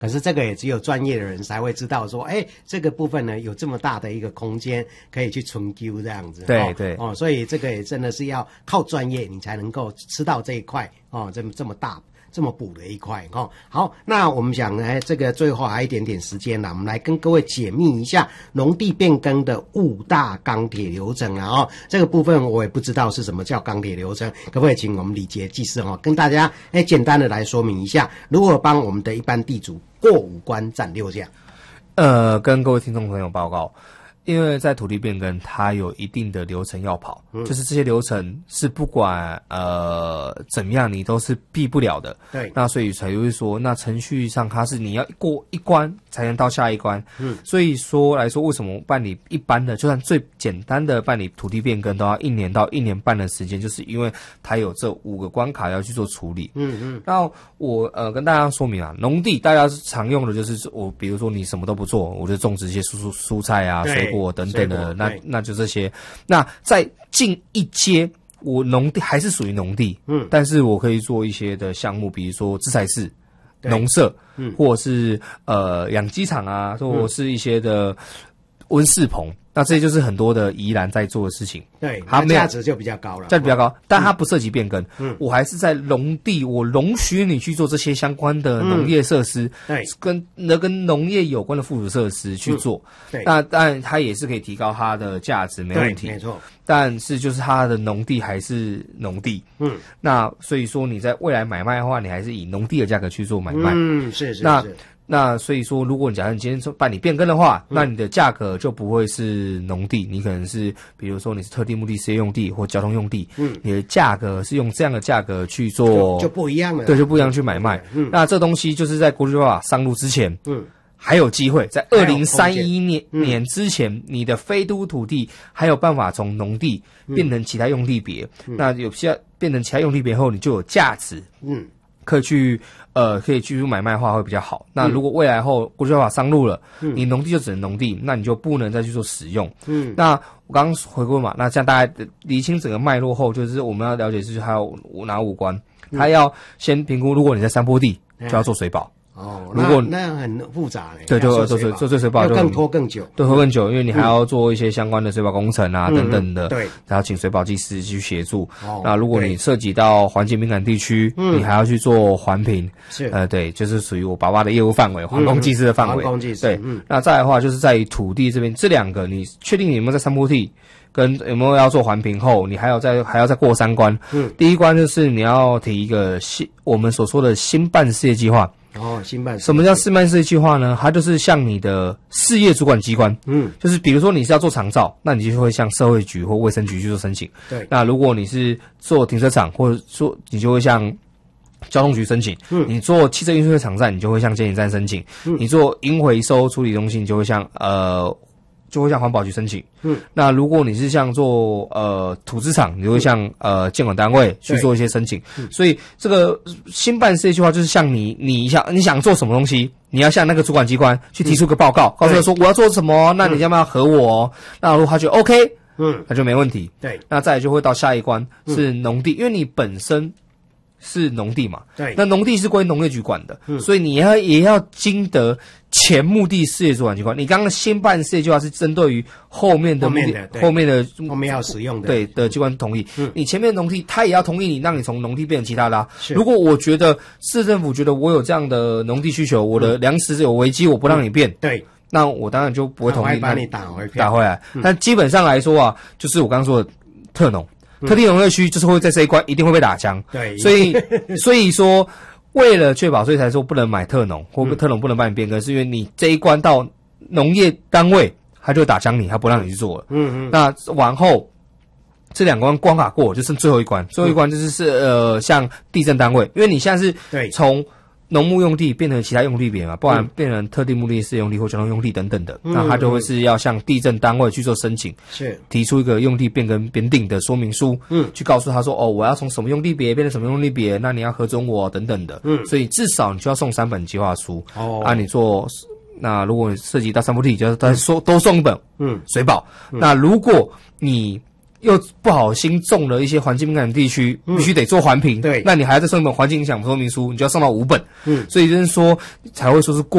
可是这个也只有专业的人才会知道说，这个部分呢有这么大的一个空间可以去存究这样子。 对对所以这个也真的是要靠专业，你才能够吃到这一块这么大。这么补的一块好，那我们讲呢，这个最后还有一点点时间了，我们来跟各位解密一下农地变更的5大钢铁流程了这个部分我也不知道是什么叫钢铁流程，可不可以请我们李杰技师跟大家简单的来说明一下，如何帮我们的一般地主过5关斩6将？ 跟各位听众朋友报告。因为在土地变更，它有一定的流程要跑，就是这些流程是不管怎么样，你都是避不了的。 对， 那所以才会说，那程序上它是你要过一关才能到下一关。所以说来说，为什么办理一般的，就算最简单的办理土地变更，都要1年到1年半的时间，就是因为它有这5个关卡要去做处理。那我跟大家说明啊，农地大家常用的就是比如说你什么都不做，我就种植一些蔬菜啊、水果等等的，那就这些。那再进一阶，我农地还是属于农地，但是我可以做一些的项目，比如说制材室、农舍，或者是养鸡场啊，或者是一些的温室棚。那这些就是很多的宜兰在做的事情， 对，它价值就比较高了， 价值比较高，但它不涉及变更。我还是在农地，我容许你去做这些相关的农业设施， 对， 跟农业有关的附属设施去做。 对， 那当然它也是可以提高它的价值，没问题， 没错。 但是就是它的农地还是农地，那所以说你在未来买卖的话，你还是以农地的价格去做买卖， 是。 那所以说，如果你假设你今天办理变更的话，那你的价格就不会是农地，你可能是比如说你是特定目的事业用地或交通用地，你的价格是用这样的价格去做， 就不一样了， 对，就不一样去买卖。那这东西就是在国际法上路之前，还有机会在2031年之前，你的非都土地还有办法从农地变成其他用地别，那有些变成其他用地别后，你就有价值，可以去继续买卖的话会比较好。那如果未来后国际法上路了，你农地就只能农地，那你就不能再去做使用。那我刚刚回过嘛，那这样大概理清整个脉络后，就是我们要了解是还有哪5关，他要先评估，如果你在山坡地就要做水保。 如果那很复杂嘞， 对，就做水保就更拖更久， 对，拖更久，因为你还要做一些相关的水保工程啊等等的， 对， 然后请水保技师去协助。那如果你涉及到环境敏感地区，你还要去做环评， 是对，就是属于我爸爸的业务范围，环工技师的范围， 环工技师， 对。那再来的话，就是在于土地这边，这2个你确定你有没有在山坡地？跟有没有要做环评后，你还要再过3关。第一关就是你要提一个我们所说的新办事业计划。 新办事业。 什么叫新办事业计划呢？它就是向你的事业主管机关，就是比如说你是要做长照，那你就会向社会局或卫生局去做申请。 对。 那如果你是做停车场，或者说你就会向交通局申请。你做汽车运输的场站，你就会向监理站申请。你做应回收处理中心，你就会向环保局申请。那如果你是像做土资厂，你就会向监管单位去做一些申请。所以这个新办事业计划就是像你想做什么东西，你要向那个主管机关去提出个报告，告诉他说我要做什么，那你要不要核我？那如果他觉得 OK，那就没问题。 对， 那再来就会到下一关是农地，因为你本身是农地嘛， 对， 那农地是归农业局管的，所以你也要经得前目的事业主管机关。你刚刚新办事业计划是针对于后面要使用的对的机关同意，你前面的农地他也要同意你，让你从农地变成其他的。如果我觉得市政府觉得我有这样的农地需求，我的粮食有危机，我不让你变， 对， 那我当然就不会同意， 把你打回来。但基本上来说啊，就是我刚刚说的特农。特定农业区就是会在这一关一定会被打枪， 对， 所以说为了确保，所以才说不能买特农，或特农不能帮你变更，是因为你这一关到农业单位，他就打枪你，他不让你去做了。那往后这2关卡过，就剩最后一关，最后一关就是像地震单位，因为你现在是从农牧用地变成其他用地别嘛，不然变成特定目的事业用地或交通用地等等的，那他就会是要向地政单位去做申请， 是提出一个用地变更编定的说明书，去告诉他说我要从什么用地别变成什么用地别，那你要核准我等等的，所以至少你就要送3本计划书，你做。那如果你涉及到山坡地，就要多送1本，水保。那如果你又不好心中了一些环境敏感的地区，必须得做环评， 对， 那你还要再送一本环境影响说明书，你就要送到5本，所以就是说才会说是过